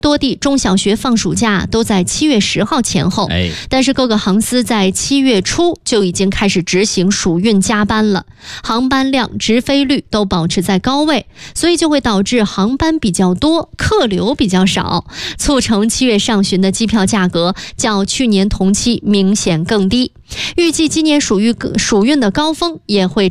多地中小学放暑假都在7月10号前后，但是各个航司在7月初就已经开始执行暑运加班了，航班量、直飞率都保持在高位，所以就会导致航班比较多，客流比较少，促成7月上旬的机票价格较去年同期明显更低。预计今年暑运的高峰也会